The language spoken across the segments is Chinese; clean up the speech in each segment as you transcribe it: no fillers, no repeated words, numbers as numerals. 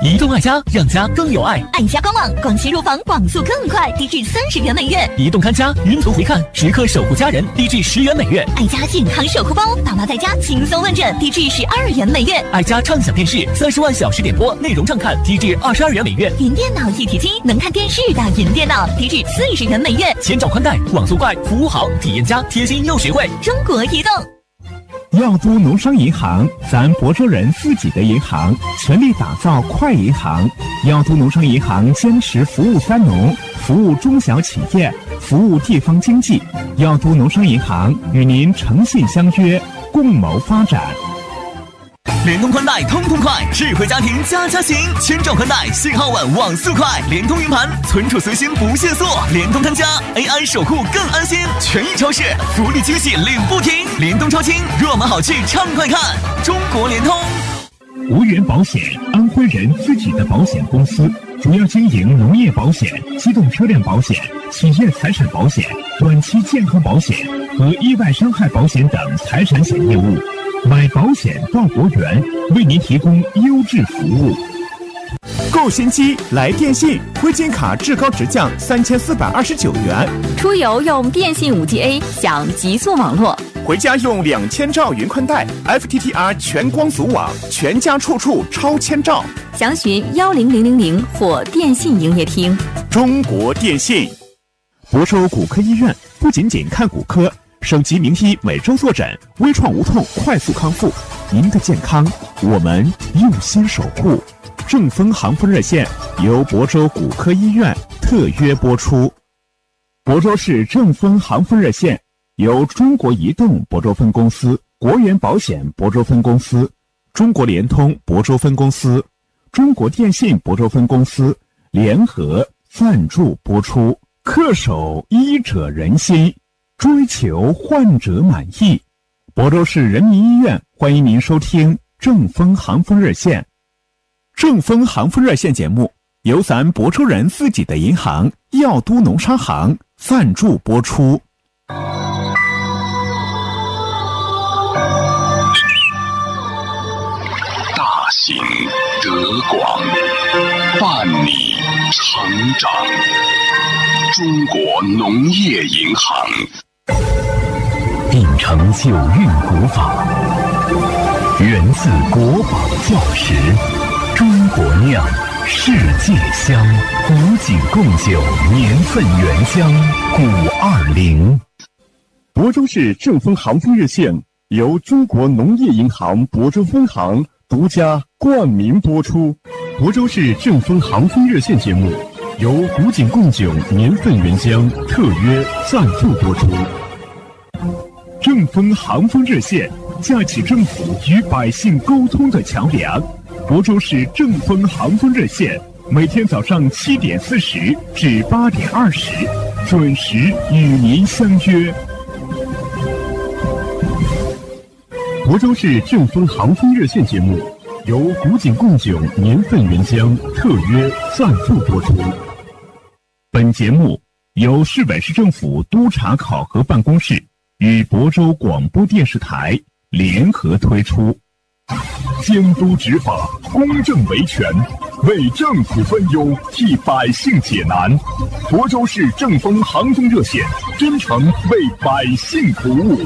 移动爱家，让家更有爱。 爱家官网，广西入房网速更快，低至30元每月。 移动看家，云图回看，时刻守护家人，低至10元每月。 爱家健康守护包，爸妈在家轻松问诊，低至12元每月。 爱家畅享电视，30万小时点播，内容畅看，低至22元每月。 云电脑一体机，能看电视的云电脑，低至40元每月。 千兆宽带，网速快，服务好，体验佳，贴心又实惠。 中国移动。 耀都农商银行，咱亳州人自己的银行，全力打造快银行。耀都农商银行坚持服务三农，服务中小企业，服务地方经济。耀都农商银行与您诚信相约，共谋发展。 联通宽带通通快，智慧家庭家家行。千兆宽带，信号稳，网速快。联通云盘，存储随心不限速。联通看家 ，AI 守护更安心。权益超市，福利惊喜领不停。联通超轻，热门好剧畅快看。中国联通。 无源保险，安徽人自己的保险公司，主要经营农业保险、机动车辆保险、企业财产保险、短期健康保险和意外伤害保险等财产险业务。买保险到国源，为您提供优质服务。 购新机来电信，挥金卡至高直降3429元。 出游用电信 5G A 享极速网络， 回家用2000兆云宽带 FTTR 全光阻网，全家处处超千兆。 详询10000或电信营业厅。 中国电信。 亳州骨科医院不仅仅看骨科，省级名医每周坐诊，微创无痛快速康复。您的健康，我们用心守护。正风航风热线由亳州骨科医院特约播出。亳州市正风航风热线由中国移动亳州分公司、国源保险亳州分公司、中国联通亳州分公司、中国电信亳州分公司联合赞助播出。恪守医者仁心，追求患者满意。亳州市人民医院欢迎您收听正风航风热线。正风航风热线节目由咱亳州人自己的银行耀都农商行赞助播出。 大行德广，伴你成长。中国农业银行秉承九运古法，源自国宝教识，中国酿，世界香，古井贡酒，年份原香520。 亳州市正风航风热线由中国农业银行亳州分行独家冠名播出。亳州市正风航风热线节目由古井贡酒年份原香特约赞助播出。正风航风热线架起政府与百姓沟通的桥梁。亳州市正风航风热线每天早上7点40至8点20准时与您相约。亳州市正风航风热线节目由古井贡酒年份原香特约赞助播出。本节目由市委市政府督查考核办公室与亳州广播电视台联合推出。监督执法，公正维权，为政府分忧，替百姓解难。亳州市正风航风热线真诚为百姓服务。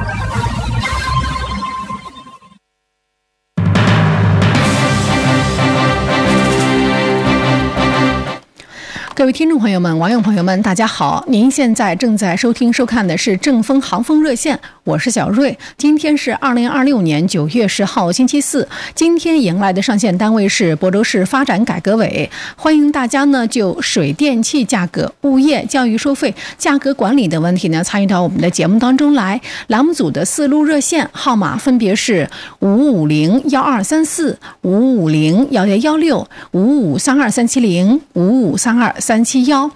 各位听众朋友们、网友朋友们，大家好！您现在正在收听、收看的是正风航风热线，我是小瑞。今天是2026年9月10号，星期四。今天迎来的上线单位是亳州市发展改革委，欢迎大家呢就水电气价格、物业、教育收费、价格管理的问题呢参与到我们的节目当中来。栏目组的4路热线号码分别是5501-1234、5501-1116、5532-370、5532-371。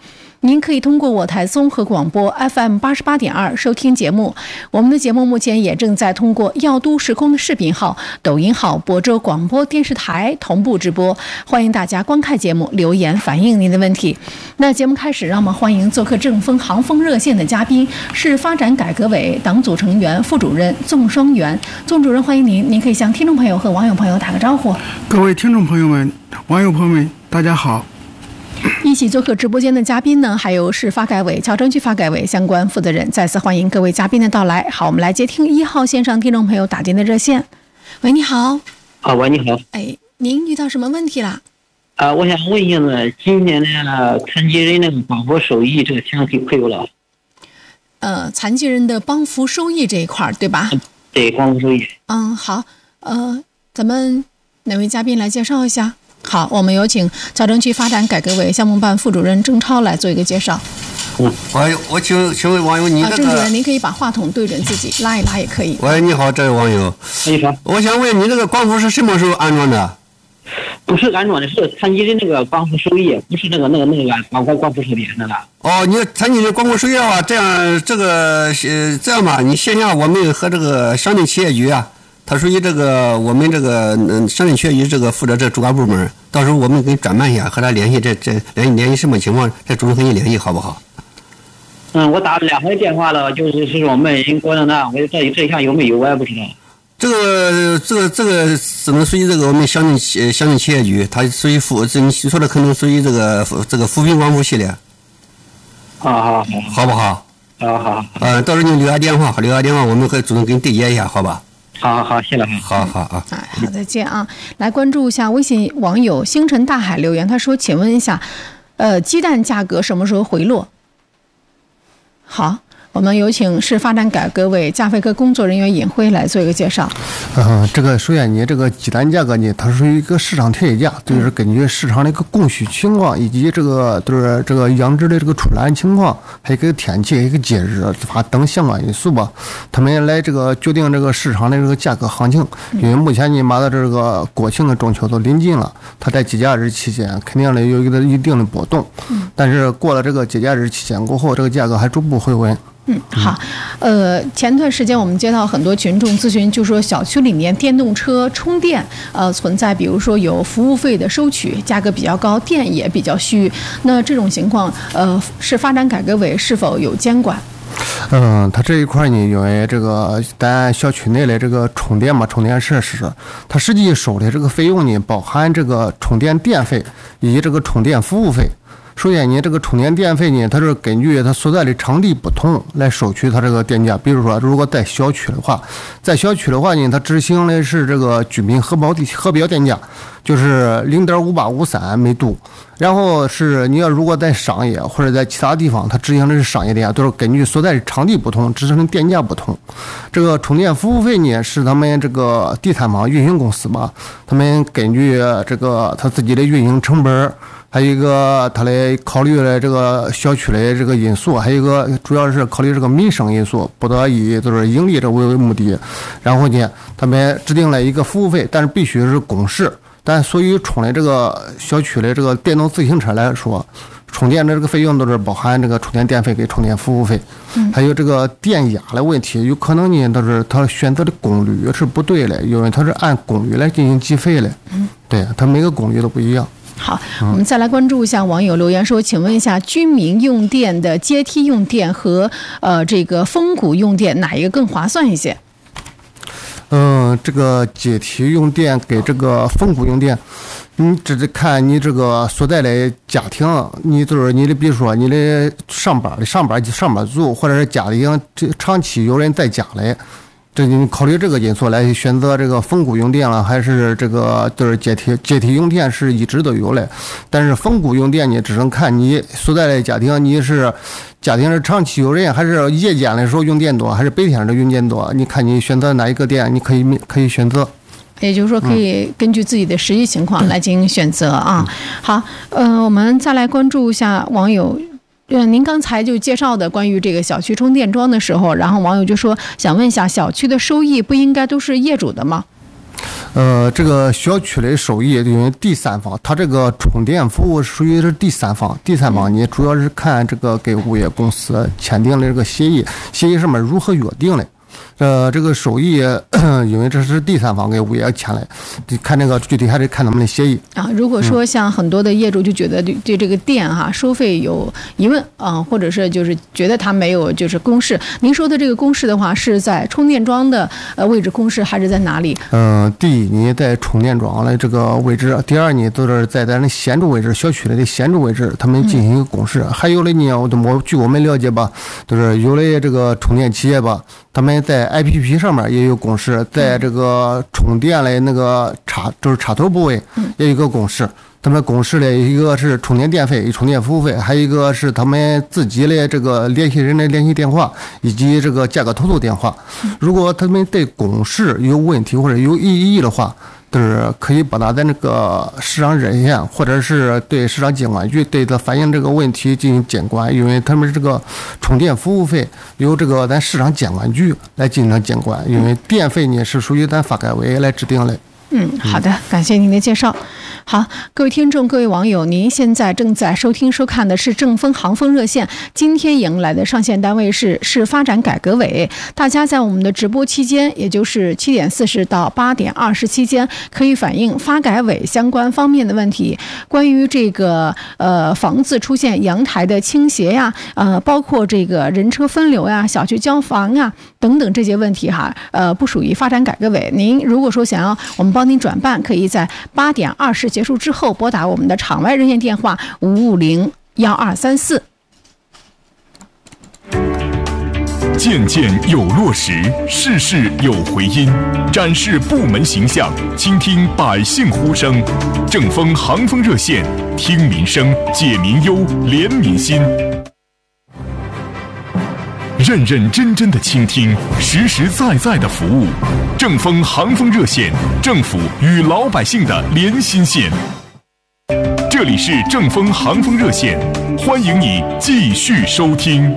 您可以通过我台综合广播 FM88.2 收听节目。我们的节目目前也正在通过耀都时空的视频号、抖音号、亳州广播电视台同步直播，欢迎大家观看节目，留言反映您的问题。那节目开始，让我们欢迎做客正风航风热线的嘉宾，是发展改革委党组成员、副主任纵双元。纵主任，欢迎您，您可以向听众朋友和网友朋友打个招呼。 各位听众朋友们、网友朋友们，大家好。 一起做客直播间的嘉宾呢，还有市发改委侨政区发改委相关负责人。再次欢迎各位嘉宾的到来。好，我们来接听1号线上听众朋友打进的热线。喂，你好。 喂，你好。 您遇到什么问题了？ 我想问一下呢，今年的残疾人那个帮扶收益这个钱亏不了？ 残疾人的帮扶收益这一块，对吧？ 对，帮扶收益。 好，咱们哪位嘉宾来介绍一下？好，我们有请侨政区发展改革委项目办副主任郑超来做一个介绍。 我请问网友，你这个郑主任，您可以把话筒对准自己，拉一拉也可以。 喂，你好，这位网友。 你好。 我想问你这个帮扶是什么时候安装的？ 不是安装的，是残疾人那个帮扶收益，不是那个帮扶收益那个。 你残疾人帮扶收益的话，这样吧，你线下我们和这个乡镇企业局啊。它属于这个我们这个乡镇企业局这个负责这主管部门，到时候我们给你转办一下，和他联系联系什么情况，这主任和你联系好不好？ 我打了2回电话了，就是我们人过的那，我这一项有没有我也不知道。 这个只能属于这个我们乡镇企业局，它属于你说的可能属于这个扶贫帮扶系列。 好不好？ 好。 到时候你留下电话，我们会主动给你对接一下，好吧？ 好，谢了。 好啊。 好，再见啊！来关注一下微信网友星辰大海留言，他说：“请问一下，鸡蛋价格什么时候回落？”好。我们有请市发展改革委价费科工作人员尹辉来做一个介绍。 这个首先你这个鸡蛋价格呢，它属于一个市场调节价，就是根据市场的一个供需情况，以及这个养殖的这个出栏情况，还有一个天气、一个节日等相关因素吧，他们来这个决定这个市场的这个价格行情。因为目前你马上这个国庆跟中秋都临近了，它在节假日期间肯定有一定的波动，但是过了这个节假日期间过后，这个价格还逐步回稳。 好，前段时间我们接到很多群众咨询，就说小区里面电动车充电，存在比如说有服务费的收取，价格比较高，电也比较虚。那这种情况，市发展改革委是否有监管？ 它这一块呢，因为这个咱小区内的这个充电设施，它实际收的这个费用呢，包含这个充电电费以及这个充电服务费。首先你这个充电电费呢，它是根据它所在的场地不同来收取它这个电价。比如说如果在小区的话呢，它执行的是这个居民核标电价，就是 0.5853 每度。然后是你要如果在商业或者在其他地方，它执行的是商业电价，都是根据所在的场地不同执行的电价不同。这个充电服务费呢，是他们这个地摊方运营公司吧，他们根据这个他自己的运营成本，还有一个他来考虑了这个小区的这个因素，还有一个主要是考虑这个民生因素，不得以就是盈利这为目的。然后呢，他们制定了一个服务费，但是必须是公示。但所以充的这个小区的这个电动自行车来说，充电的这个费用都是包含这个充电电费跟充电服务费。还有这个电压的问题，有可能呢都是他选择的功率是不对的，因为他是按功率来进行计费的。对，他每个功率都不一样。 好，我们再来关注一下网友留言说，请问一下，居民用电的阶梯用电和这个风谷用电哪一个更划算一些？ 这个阶梯用电给这个风谷用电，你只是看你这个所在的家庭，你就是你的，比如说你的上班族，或者是家里长期有人在家里，这你考虑这个因素来选择这个风谷用电了，还是这个就是阶梯用电是一直都有的，但是风谷用电你只能看你所在的家庭，你是家庭是长期有人，还是夜间的时候用电多，还是白天的用电多？你看你选择哪一个电，你可以选择。 也就是说，可以根据自己的实际情况来进行选择啊。好，我们再来关注一下网友。您刚才就介绍的关于这个小区充电桩的时候，然后网友就说想问一下，小区的收益不应该都是业主的吗？ 这个小区的收益因为第三方，它这个充电服务属于是第三方，第三方你主要是看这个跟物业公司签订的这个协议上面如何约定的。这个收益，因为这是第三方给物业签的，看这个具体还得看他们的协议啊。如果说像很多的业主就觉得对这个电收费有疑问啊，或者是就是觉得它没有就是公示，您说的这个公示的话是在充电桩的位置公示还是在哪里？ 第一你在充电桩的这个位置，第二你都是在咱的显著位置，小区里的显著位置，他们进行一个公示。还有的呢，据我们了解吧，就是有的这个充电企业吧，他们在APP 上面也有公示，在这个充电的那个插头部位也有一个公示。他们公示的一个是充电电费、充电服务费，还有一个是他们自己的这个联系人的联系电话以及这个价格投诉电话。如果他们对公示有问题或者有异议的话，就是可以拨打咱这个市场热线，或者是对市场监管局对他反映这个问题进行监管，因为他们这个充电服务费由这个咱市场监管局来进行监管，因为电费呢是属于咱发改委来制定的。 好的，感谢您的介绍。好，各位听众、各位网友，您现在正在收听、收看的是正风航风热线。今天迎来的上线单位是市发展改革委。大家在我们的直播期间，也就是7点40到8点20期间，可以反映发改委相关方面的问题，关于这个房子出现阳台的倾斜呀，包括这个人车分流呀、小区交房啊等等这些问题哈，不属于发展改革委。您如果说想要我们帮您转办，可以在8点20结束之后拨打我们的场外热线电话550-1234。 件件有落实，事事有回音，展示部门形象，倾听百姓呼声。正风航风热线，听民生，解民忧，连民心。认认真真的倾听，实实在在的服务。正风航风热线，政府与老百姓的连心线。这里是正风航风热线，欢迎你继续收听。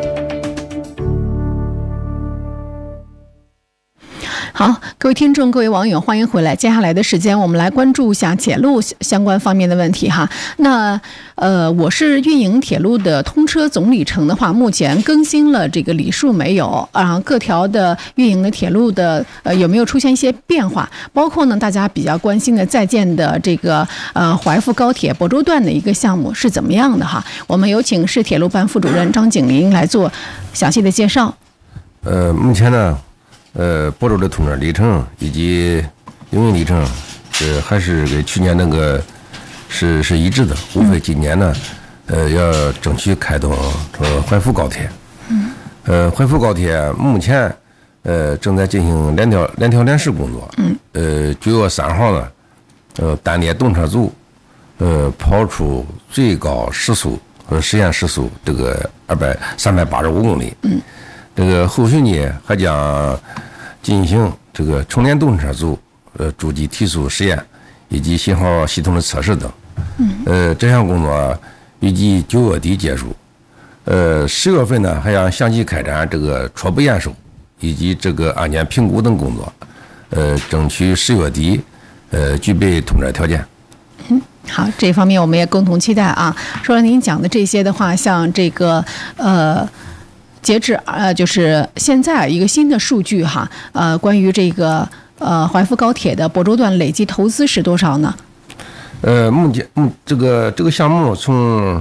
好，各位听众、各位网友，欢迎回来。接下来的时间，我们来关注一下铁路相关方面的问题哈。那我市运营铁路的通车总里程的话，目前更新了这个里数没有？各条的运营的铁路的有没有出现一些变化？包括呢，大家比较关心的在建的这个淮阜高铁亳州段的一个项目是怎么样的哈？我们有请市铁路办副主任张景林来做详细的介绍。 目前呢。亳州的通车里程以及营运里程，还是跟去年那个是一致的，无非今年呢，要争取开通淮阜高铁。淮阜高铁目前正在进行联调联试工作。9月3号呢，单列动车组跑出最高时速和实现时速这个385公里。这个后续呢还将进行这个充电动车组主机提速实验以及信号系统的测试等。这项工作预计9月底结束。10月份呢还要相继开展这个初步验收以及这个安全评估等工作。争取10月底具备通车条件。 好，这方面我们也共同期待啊。说了您讲的这些的话，像这个截至就是现在一个新的数据哈，关于这个淮阜高铁的亳州段累计投资是多少呢？ 目前这个项目从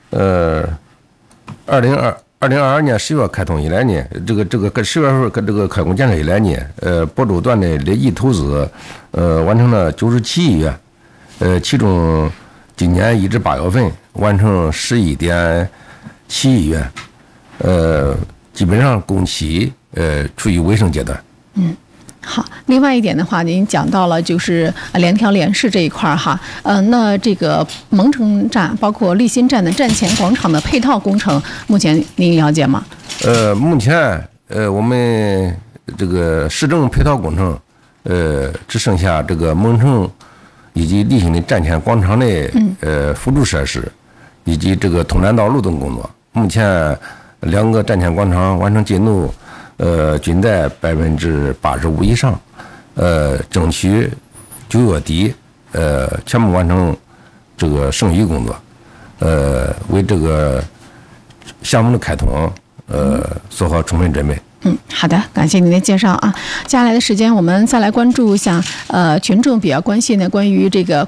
2022年10月开通以来呢，这个10月份这个开工建设以来呢，亳州段的累计投资完成了97亿元，其中今年1至8月份完成11.7亿元。基本上工期处于尾声阶段。 好。另外一点的话，您讲到了就是联调联试这一块哈，那这个蒙城站包括立新站的站前广场的配套工程，目前您了解吗？ 目前我们这个市政配套工程，只剩下这个蒙城以及立新的站前广场的辅助设施，以及这个通站道路等工作。目前2个站前广场完成进度，均在85%以上。 争取9月底全部完成这个剩余工作，为这个项目的开通做好充分准备。 好的，感谢您的介绍啊。接下来的时间，我们再来关注一下群众比较关心的关于这个